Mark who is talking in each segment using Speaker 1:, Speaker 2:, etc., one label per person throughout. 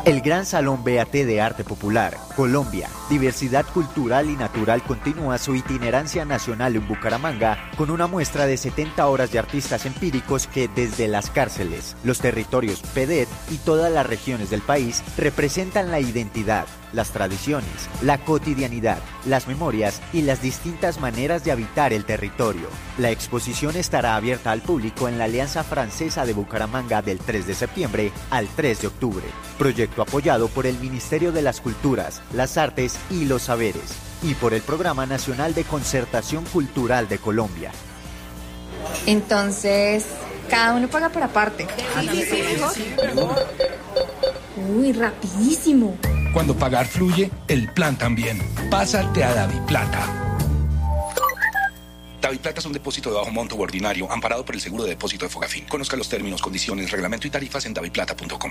Speaker 1: El Gran Salón BAT de Arte Popular, Colombia, Diversidad Cultural y Natural continúa su itinerancia nacional en Bucaramanga con una muestra de 70 horas de artistas empíricos que desde las cárceles, los territorios PEDET y todas las regiones del país representan la identidad, las tradiciones, la cotidianidad, las memorias y las distintas maneras de habitar el territorio. La exposición estará abierta al público en la Alianza Francesa de Bucaramanga del 3 de septiembre al 3 de octubre. Proyecto apoyado por el Ministerio de las Culturas, las Artes y los Saberes y por el Programa Nacional de Concertación Cultural de Colombia.
Speaker 2: Entonces, cada uno paga por aparte.
Speaker 3: Sí, mejor.
Speaker 2: Uy, rapidísimo.
Speaker 3: Cuando pagar fluye, el plan también. Pásate a DaviPlata. DaviPlata es un depósito de bajo monto u ordinario, amparado por el seguro de depósito de Fogafín. Conozca los términos, condiciones, reglamento y tarifas en daviplata.com.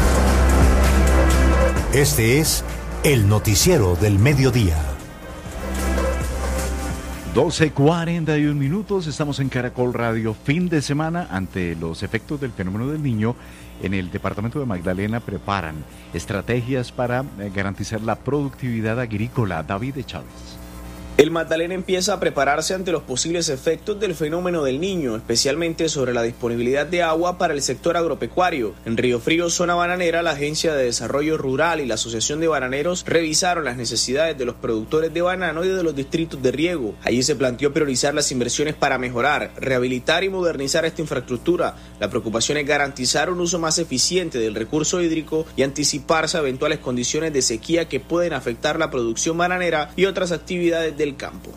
Speaker 4: Este es el noticiero del mediodía.
Speaker 5: 12:41 minutos, estamos en Caracol Radio, fin de semana. Ante los efectos del fenómeno del Niño, en el departamento de Magdalena preparan estrategias para garantizar la productividad agrícola. David Chávez.
Speaker 6: El Magdalena empieza a prepararse ante los posibles efectos del fenómeno del Niño, especialmente sobre la disponibilidad de agua para el sector agropecuario. En Río Frío, zona bananera, la Agencia de Desarrollo Rural y la Asociación de Bananeros revisaron las necesidades de los productores de banano y de los distritos de riego. Allí se planteó priorizar las inversiones para mejorar, rehabilitar y modernizar esta infraestructura. La preocupación es garantizar un uso más eficiente del recurso hídrico y anticiparse a eventuales condiciones de sequía que pueden afectar la producción bananera y otras actividades del campo.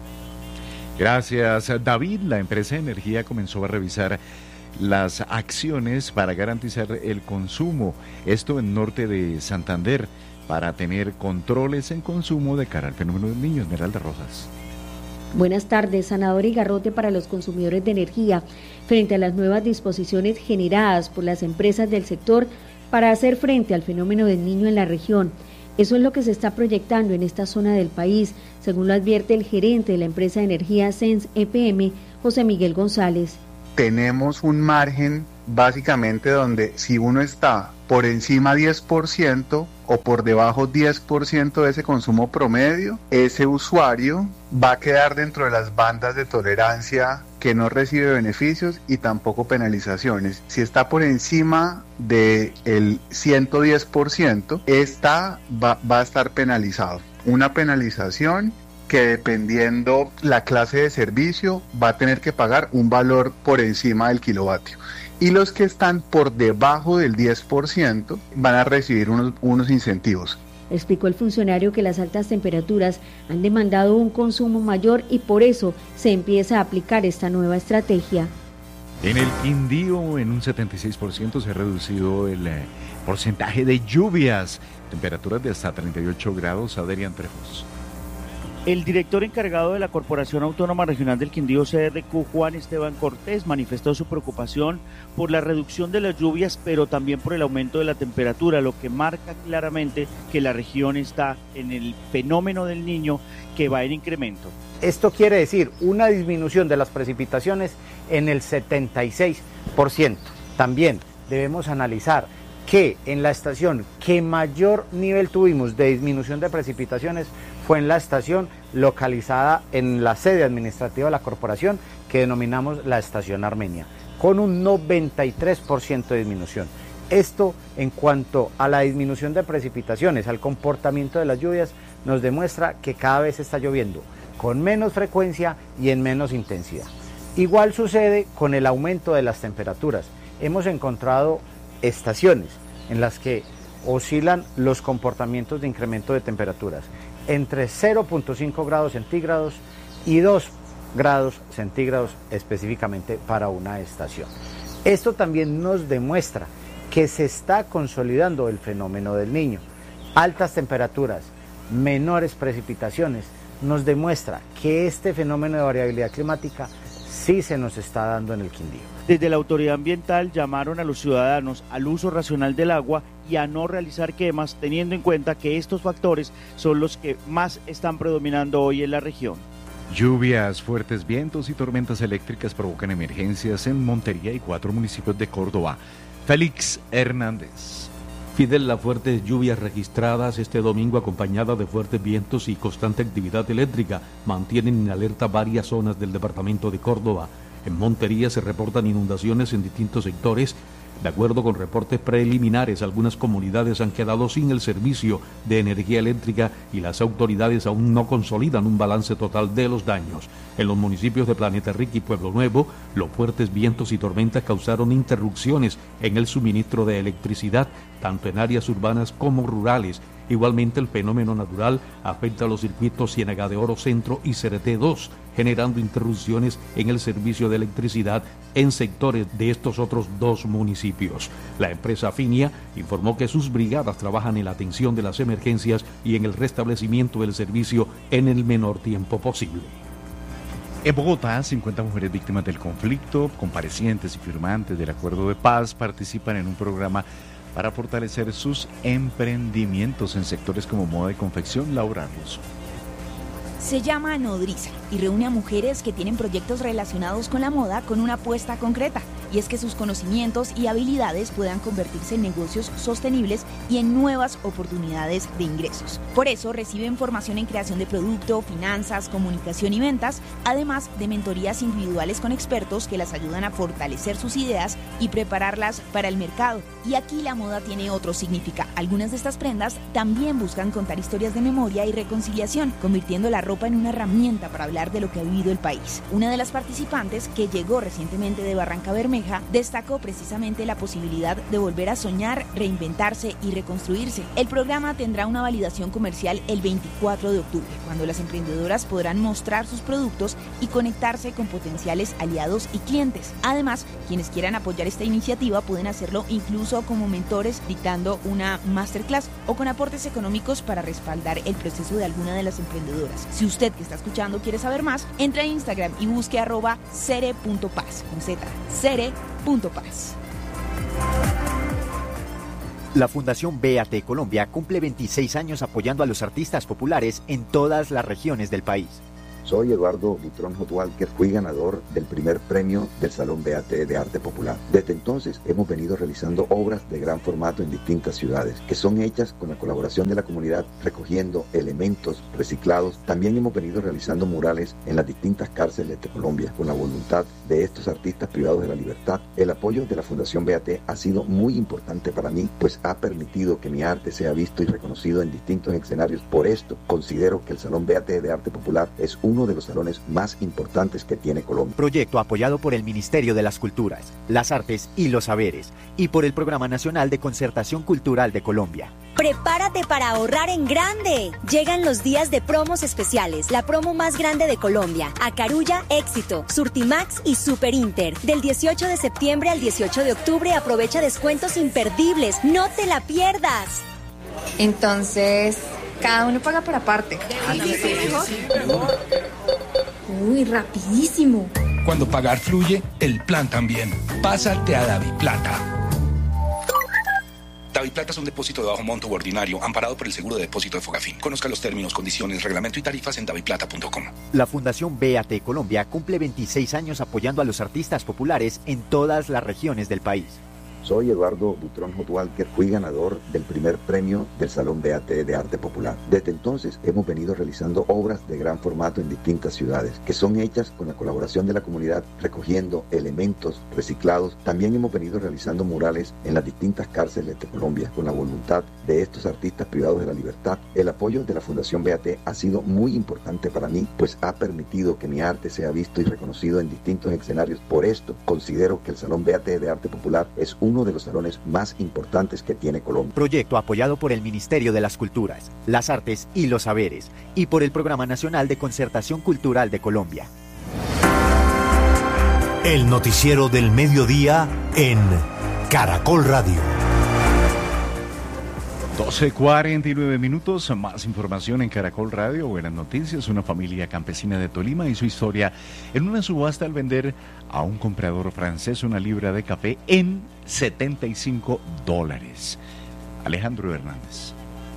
Speaker 5: Gracias, David. La empresa de energía comenzó a revisar las acciones para garantizar el consumo. Esto en norte de Santander, para tener controles en consumo de cara al fenómeno del Niño. Esmeralda Rojas.
Speaker 7: Buenas tardes. Sanador y garrote para los consumidores de energía frente a las nuevas disposiciones generadas por las empresas del sector para hacer frente al fenómeno del Niño en la región. Eso es lo que se está proyectando en esta zona del país, según lo advierte el gerente de la empresa de energía Sens EPM, José Miguel González.
Speaker 8: Tenemos un margen básicamente donde si uno está por encima 10% o por debajo 10% de ese consumo promedio, ese usuario va a quedar dentro de las bandas de tolerancia que no recibe beneficios y tampoco penalizaciones. Si está por encima del 110%, va a estar penalizado. Una penalización que dependiendo la clase de servicio va a tener que pagar un valor por encima del kilovatio. Y los que están por debajo del 10% van a recibir unos incentivos.
Speaker 7: Explicó el funcionario que las altas temperaturas han demandado un consumo mayor y por eso se empieza a aplicar esta nueva estrategia.
Speaker 5: En el Quindío, en un 76% se ha reducido el porcentaje de lluvias. Temperaturas de hasta 38 grados. Adrián Trejos.
Speaker 9: El director encargado de la Corporación Autónoma Regional del Quindío, CRQ, Juan Esteban Cortés, manifestó su preocupación por la reducción de las lluvias, pero también por el aumento de la temperatura, lo que marca claramente que la región está en el fenómeno del Niño que va en incremento.
Speaker 10: Esto quiere decir una disminución de las precipitaciones en el 76%. También debemos analizar que en la estación que mayor nivel tuvimos de disminución de precipitaciones fue en la estación localizada en la sede administrativa de la corporación, que denominamos la estación Armenia, con un 93% de disminución. Esto, en cuanto a la disminución de precipitaciones, al comportamiento de las lluvias, nos demuestra que cada vez está lloviendo con menos frecuencia y en menos intensidad. Igual sucede con el aumento de las temperaturas. Hemos encontrado estaciones en las que oscilan los comportamientos de incremento de temperaturas entre 0.5 grados centígrados y 2 grados centígrados específicamente para una estación. Esto también nos demuestra que se está consolidando el fenómeno del Niño. Altas temperaturas, menores precipitaciones, nos demuestra que este fenómeno de variabilidad climática sí se nos está dando en el Quindío.
Speaker 9: Desde la autoridad ambiental llamaron a los ciudadanos al uso racional del agua y a no realizar quemas, teniendo en cuenta que estos factores son los que más están predominando hoy en la región.
Speaker 5: Lluvias, fuertes vientos y tormentas eléctricas provocan emergencias en Montería y 4 municipios de Córdoba. Félix Hernández.
Speaker 11: Fidel, las fuertes lluvias registradas este domingo acompañadas de fuertes vientos y constante actividad eléctrica mantienen en alerta varias zonas del departamento de Córdoba. En Montería se reportan inundaciones en distintos sectores. De acuerdo con reportes preliminares, algunas comunidades han quedado sin el servicio de energía eléctrica y las autoridades aún no consolidan un balance total de los daños. En los municipios de Planeta Rica y Pueblo Nuevo, los fuertes vientos y tormentas causaron interrupciones en el suministro de electricidad, tanto en áreas urbanas como rurales. Igualmente, el fenómeno natural afecta a los circuitos Ciénaga de Oro Centro y Cereté 2, generando interrupciones en el servicio de electricidad en sectores de estos otros dos municipios. La empresa Finia informó que sus brigadas trabajan en la atención de las emergencias y en el restablecimiento del servicio en el menor tiempo posible.
Speaker 5: En Bogotá, 50 mujeres víctimas del conflicto, comparecientes y firmantes del acuerdo de paz participan en un programa para fortalecer sus emprendimientos en sectores como moda y confección. Laura Russo.
Speaker 12: Se llama Nodriza y reúne a mujeres que tienen proyectos relacionados con la moda con una apuesta concreta, y es que sus conocimientos y habilidades puedan convertirse en negocios sostenibles y en nuevas oportunidades de ingresos. Por eso reciben formación en creación de producto, finanzas, comunicación y ventas, además de mentorías individuales con expertos que las ayudan a fortalecer sus ideas y prepararlas para el mercado. Y aquí la moda tiene otro significado. Algunas de estas prendas también buscan contar historias de memoria y reconciliación, convirtiendo la ropa en una herramienta para hablar de lo que ha vivido el país. Una de las participantes, que llegó recientemente de Barranca Bermeja, destacó precisamente la posibilidad de volver a soñar, reinventarse y reconstruirse. El programa tendrá una validación comercial el 24 de octubre, cuando las emprendedoras podrán mostrar sus productos y conectarse con potenciales aliados y clientes. Además, quienes quieran apoyar esta iniciativa pueden hacerlo incluso como mentores, dictando una masterclass o con aportes económicos para respaldar el proceso de alguna de las emprendedoras. Si usted que está escuchando quiere saber más, entre a Instagram y busque @cere.paz, con Z, cere.paz.
Speaker 1: La Fundación BAT Colombia cumple 26 años apoyando a los artistas populares en todas las regiones del país.
Speaker 13: Soy Eduardo Butrón Hotwalker, fui ganador del primer premio del Salón BAT de Arte Popular. Desde entonces hemos venido realizando obras de gran formato en distintas ciudades, que son hechas con la colaboración de la comunidad, recogiendo elementos reciclados. También hemos venido realizando murales en las distintas cárceles de Colombia, con la voluntad de estos artistas privados de la libertad. El apoyo de la Fundación BAT ha sido muy importante para mí, pues ha permitido que mi arte sea visto y reconocido en distintos escenarios. Por esto, considero que el Salón BAT de Arte Popular es uno de los salones más importantes que tiene Colombia.
Speaker 1: Proyecto apoyado por el Ministerio de las Culturas, las Artes y los Saberes y por el Programa Nacional de Concertación Cultural de Colombia.
Speaker 14: Prepárate para ahorrar en grande. Llegan los días de promos especiales, la promo más grande de Colombia. Acarulla, Éxito, Surtimax y Super Inter. Del 18 de septiembre al 18 de octubre aprovecha descuentos imperdibles. ¡No te la pierdas!
Speaker 2: Entonces, cada uno paga por aparte. Uy, rapidísimo.
Speaker 3: Cuando pagar fluye, el plan también. Pásate a DaviPlata. DaviPlata es un depósito de bajo monto u ordinario, amparado por el seguro de depósito de Fogafín. Conozca los términos, condiciones, reglamento y tarifas en daviplata.com.
Speaker 1: La Fundación BAT Colombia cumple 26 años apoyando a los artistas populares en todas las regiones del país.
Speaker 13: Soy Eduardo Butrón Hotwalker, fui ganador del primer premio del Salón BAT de Arte Popular. Desde entonces hemos venido realizando obras de gran formato en distintas ciudades, que son hechas con la colaboración de la comunidad, recogiendo elementos reciclados. También hemos venido realizando murales en las distintas cárceles de Colombia, con la voluntad de estos artistas privados de la libertad. El apoyo de la Fundación BAT ha sido muy importante para mí, pues ha permitido que mi arte sea visto y reconocido en distintos escenarios. Por esto, considero que el Salón BAT de Arte Popular es uno de los salones más importantes que tiene Colombia.
Speaker 1: Proyecto apoyado por el Ministerio de las Culturas, las Artes y los Saberes y por el Programa Nacional de Concertación Cultural de Colombia.
Speaker 4: El noticiero del mediodía en Caracol Radio.
Speaker 5: 12:49 minutos, más información en Caracol Radio. Buenas noticias. Una familia campesina de Tolima hizo historia en una subasta al vender a un comprador francés una libra de café en $75. Alejandro Hernández.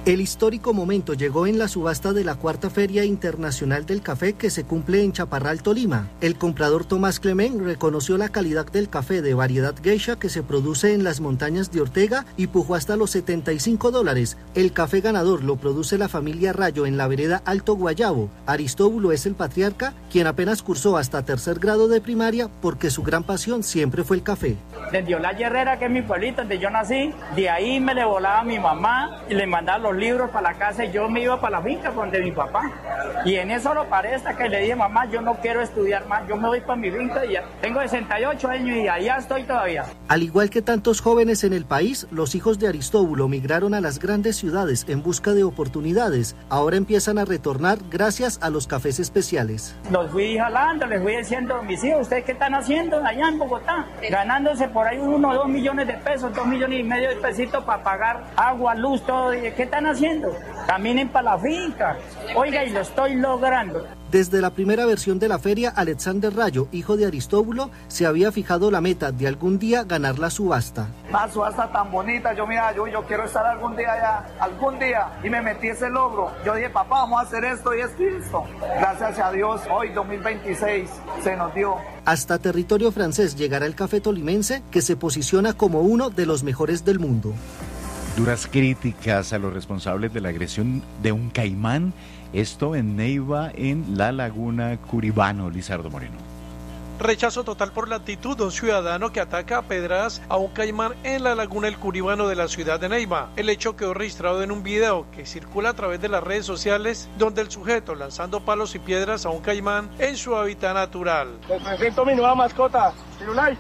Speaker 15: El histórico momento llegó en la subasta de la cuarta Feria Internacional del Café que se cumple en Chaparral, Tolima. El comprador Tomás Clement reconoció la calidad del café de variedad geisha que se produce en las montañas de Ortega y pujó hasta los $75. El café ganador lo produce la familia Rayo en la vereda Alto Guayabo. Aristóbulo es el patriarca, quien apenas cursó hasta 3er grado de primaria porque su gran pasión siempre fue el café.
Speaker 16: Desde Olaya Herrera, que es mi pueblito donde yo nací, de ahí me le volaba a mi mamá y le mandaba los libros para la casa y yo me iba para la finca donde mi papá. Y en eso lo paré hasta que le dije, mamá, yo no quiero estudiar más, yo me voy para mi finca y ya. Tengo 68 años y allá estoy todavía.
Speaker 15: Al igual que tantos jóvenes en el país, los hijos de Aristóbulo migraron a las grandes ciudades en busca de oportunidades. Ahora empiezan a retornar gracias a los cafés especiales.
Speaker 16: Los fui jalando, les fui diciendo, mis hijos, ¿ustedes qué están haciendo allá en Bogotá? Ganándose por ahí 1 o 2 millones de pesos, 2,5 millones de pesitos para pagar agua, luz, todo. ¿Qué están haciendo? Caminen para la finca. Oiga, y lo estoy logrando.
Speaker 15: Desde la primera versión de la feria, Alexander Rayo, hijo de Aristóbulo, se había fijado la meta de algún día ganar la subasta.
Speaker 17: Una subasta tan bonita, yo quiero estar algún día allá, y me metí ese logro. Yo dije, papá, vamos a hacer esto y esto y esto. Gracias a Dios, hoy 2026 se nos dio.
Speaker 15: Hasta territorio francés llegará el café tolimense, que se posiciona como uno de los mejores del mundo.
Speaker 5: Duras críticas a los responsables de la agresión de un caimán, esto en Neiva, en la laguna Curibano. Lizardo Moreno.
Speaker 18: Rechazo total por la actitud de un ciudadano que ataca a pedradas a un caimán en la laguna El Curibano de la ciudad de Neiva. El hecho quedó registrado en un video que circula a través de las redes sociales, donde el sujeto lanzando palos y piedras a un caimán en su hábitat natural.
Speaker 17: Les presento mi nueva mascota, Firulai.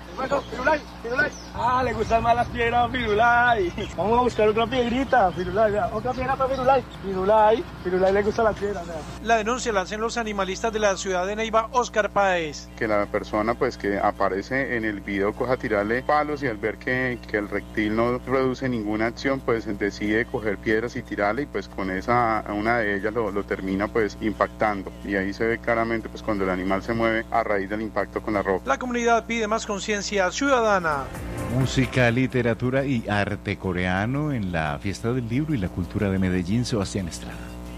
Speaker 17: Ah, le gustan más las piedras a Firulai. Vamos a buscar otra piedrita, Firulai. Otra piedra para Firulai. Firulai le gusta la piedra.
Speaker 18: La denuncia la hacen los animalistas de la ciudad de Neiva, Oscar Páez.
Speaker 19: Que la persona pues que aparece en el video coja a tirarle palos y al ver que el reptil no produce ninguna acción, pues decide coger piedras y tirarle, y pues con una de ellas lo termina pues impactando, y ahí se ve claramente pues cuando el animal se mueve a raíz del impacto con la roca.
Speaker 18: La comunidad pide más conciencia ciudadana.
Speaker 5: Música, literatura y arte coreano en la Fiesta del Libro y la Cultura de Medellín. Sebastián Estrada.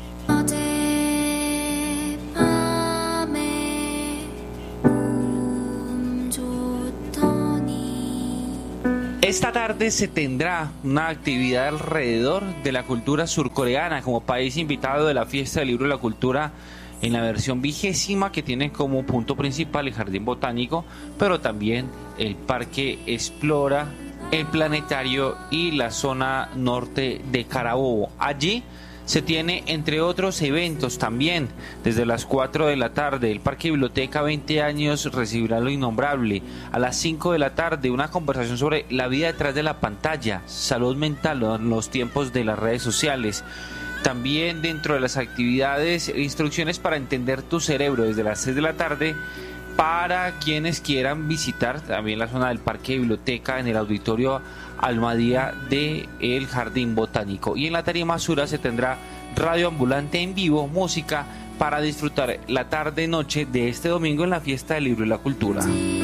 Speaker 20: Esta tarde se tendrá una actividad alrededor de la cultura surcoreana como país invitado de la Fiesta del Libro y la Cultura en la versión 20ª, que tiene como punto principal el Jardín Botánico, pero también el Parque Explora, el Planetario y la zona norte de Carabobo. Allí se tiene, entre otros eventos también, desde las 4 de la tarde, el Parque Biblioteca 20 años recibirá lo innombrable. A las 5 de la tarde, una conversación sobre la vida detrás de la pantalla, salud mental en los tiempos de las redes sociales. También dentro de las actividades, instrucciones para entender tu cerebro desde las 6 de la tarde, para quienes quieran visitar también la zona del Parque Biblioteca en el auditorio Almadía del Jardín Botánico. Y en la tarima Sura se tendrá radio ambulante en vivo, música para disfrutar la tarde-noche de este domingo en la Fiesta del Libro y la Cultura.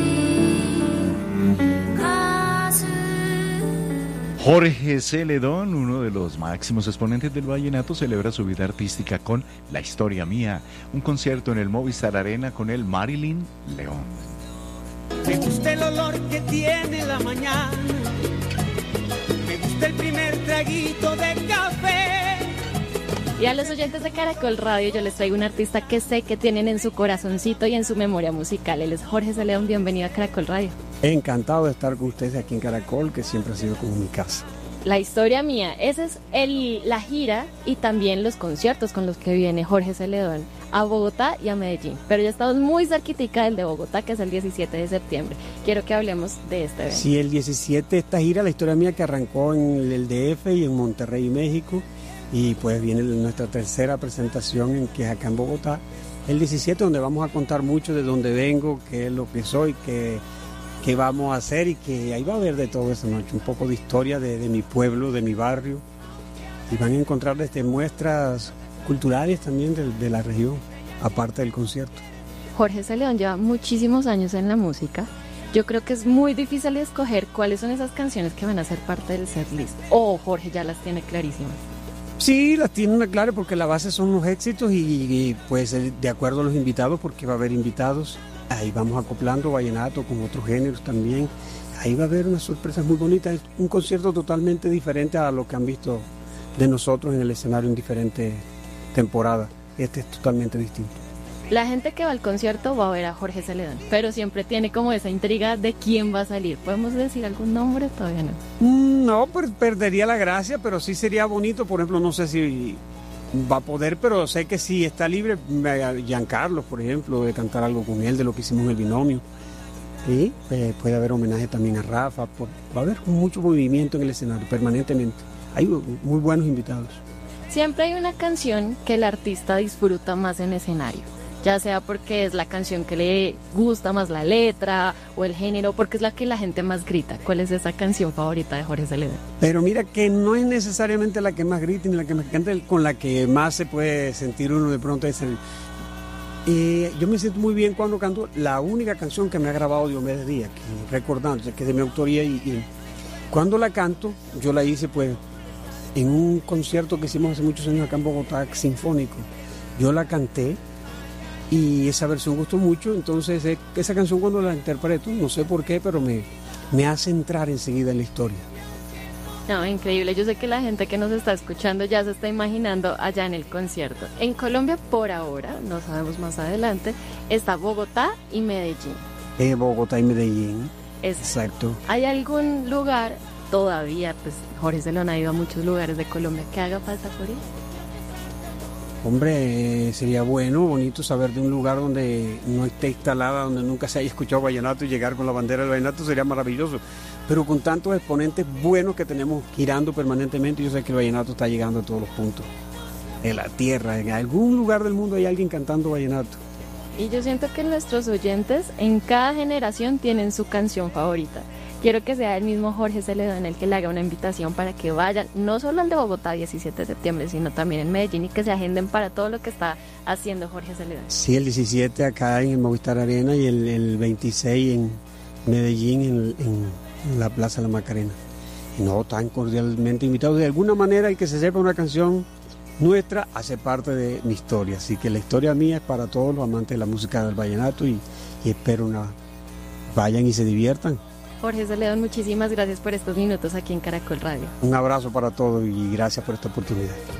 Speaker 5: Jorge Celedón, uno de los máximos exponentes del vallenato, celebra su vida artística con La Historia Mía, un concierto en el Movistar Arena con el Marilyn León.
Speaker 21: Me gusta el olor que tiene la mañana, me gusta el primer traguito de café.
Speaker 22: Y a los oyentes de Caracol Radio yo les traigo un artista que sé que tienen en su corazoncito y en su memoria musical. Él es Jorge Celedón, bienvenido a Caracol Radio.
Speaker 23: Encantado de estar con ustedes aquí en Caracol, que siempre ha sido como mi casa.
Speaker 22: La Historia Mía, esa es la gira y también los conciertos con los que viene Jorge Celedón a Bogotá y a Medellín. Pero ya estamos muy cerquitica del de Bogotá, que es el 17 de septiembre. Quiero que hablemos de este evento.
Speaker 23: Sí, el 17, esta gira, La Historia Mía, que arrancó en el DF y en Monterrey, México. Y pues viene nuestra tercera presentación, que es acá en Bogotá. El 17, donde vamos a contar mucho de dónde vengo, qué es lo que soy, qué vamos a hacer, y que ahí va a haber de todo esa noche, un poco de historia de mi pueblo, de mi barrio, y van a encontrar muestras culturales también de la región, aparte del concierto.
Speaker 22: Jorge Celedón lleva muchísimos años en la música. Yo creo que es muy difícil escoger cuáles son esas canciones que van a ser parte del setlist, o Jorge ya las tiene clarísimas.
Speaker 23: Sí, las tienen claras porque la base son los éxitos y pues de acuerdo a los invitados, porque va a haber invitados, ahí vamos acoplando vallenato con otros géneros también, ahí va a haber unas sorpresas muy bonitas, es un concierto totalmente diferente a lo que han visto de nosotros en el escenario en diferentes temporadas, este es totalmente distinto.
Speaker 22: La gente que va al concierto va a ver a Jorge Celedón, pero siempre tiene como esa intriga de quién va a salir. ¿Podemos decir algún nombre? Todavía no.
Speaker 23: No, perdería la gracia, pero sí sería bonito. Por ejemplo, no sé si va a poder, pero sé que si está libre, Giancarlo, por ejemplo, de cantar algo con él, de lo que hicimos en el binomio. Y puede haber homenaje también a Rafa. Va a haber mucho movimiento en el escenario, permanentemente. Hay muy buenos invitados.
Speaker 22: Siempre hay una canción que el artista disfruta más en escenario, ya sea porque es la canción que le gusta más la letra o el género, porque es la que la gente más grita. ¿Cuál es esa canción favorita de Jorge Celedón?
Speaker 23: Pero mira que no es necesariamente la que más grita ni la que más canta, con la que más se puede sentir uno de pronto es el... yo me siento muy bien cuando canto la única canción que me ha grabado Diomedes Díaz, que recordando, que es de mi autoría y cuando la canto, yo la hice pues en un concierto que hicimos hace muchos años acá en Bogotá, sinfónico. Yo la canté y esa versión gustó mucho, entonces esa canción cuando la interpreto, no sé por qué, pero me hace entrar enseguida en la historia.
Speaker 22: No, increíble, yo sé que la gente que nos está escuchando ya se está imaginando allá en el concierto. En Colombia por ahora, no sabemos más adelante, está Bogotá y Medellín.
Speaker 23: Bogotá y Medellín, exacto.
Speaker 22: ¿Hay algún lugar todavía, pues Jorge Celedón ha ido a muchos lugares de Colombia, que haga falta por ir?
Speaker 23: Hombre, sería bonito saber de un lugar donde no esté instalada, donde nunca se haya escuchado vallenato y llegar con la bandera del vallenato sería maravilloso. Pero con tantos exponentes buenos que tenemos girando permanentemente, yo sé que el vallenato está llegando a todos los puntos de la tierra. En algún lugar del mundo hay alguien cantando vallenato.
Speaker 22: Y yo siento que nuestros oyentes en cada generación tienen su canción favorita. Quiero que sea el mismo Jorge Celedón el que le haga una invitación para que vayan, no solo al de Bogotá 17 de septiembre, sino también en Medellín, y que se agenden para todo lo que está haciendo Jorge Celedón.
Speaker 23: Sí, el 17 acá en el Movistar Arena y el 26 en Medellín, en la Plaza La Macarena. Y no, tan cordialmente invitados. De alguna manera el que se sepa una canción nuestra hace parte de mi historia, así que la historia mía es para todos los amantes de la música del vallenato y espero vayan y se diviertan.
Speaker 22: Jorge Celedón, muchísimas gracias por estos minutos aquí en Caracol Radio.
Speaker 23: Un abrazo para todos y gracias por esta oportunidad.